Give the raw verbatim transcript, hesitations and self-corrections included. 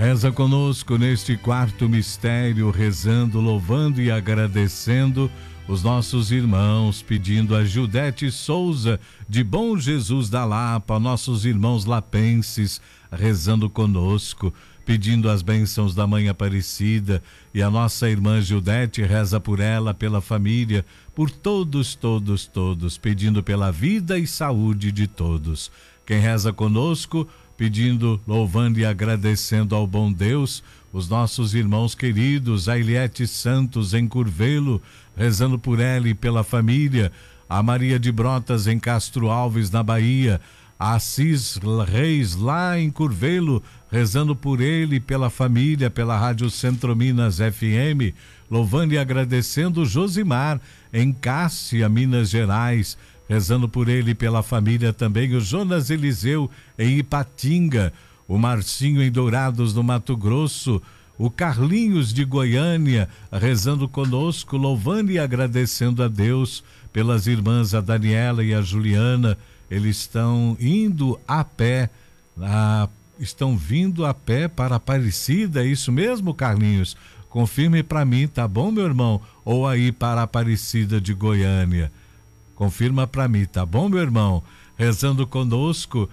Reza conosco neste quarto mistério, rezando, louvando e agradecendo os nossos irmãos, pedindo a Judete Souza, de Bom Jesus da Lapa, nossos irmãos lapenses, rezando conosco, pedindo as bênçãos da Mãe Aparecida, e a nossa irmã Judete reza por ela, pela família, por todos, todos, todos, pedindo pela vida e saúde de todos. Quem reza conosco, pedindo, louvando e agradecendo ao bom Deus, os nossos irmãos queridos, a Eliette Santos em Curvelo, rezando por ela e pela família, a Maria de Brotas em Castro Alves, na Bahia, a Assis Reis lá em Curvelo, rezando por ele e pela família, pela Rádio Centro Minas F M, louvando e agradecendo o Josimar em Cássia, Minas Gerais, rezando por ele e pela família também, o Jonas Eliseu em Ipatinga, o Marcinho em Dourados, no Mato Grosso, o Carlinhos de Goiânia, rezando conosco, louvando e agradecendo a Deus pelas irmãs, a Daniela e a Juliana. Eles estão indo a pé, a, estão vindo a pé para Aparecida, é isso mesmo, Carlinhos? Confirme para mim, tá bom, meu irmão? Ou aí para Aparecida de Goiânia? Confirma para mim, tá bom, meu irmão? Rezando conosco,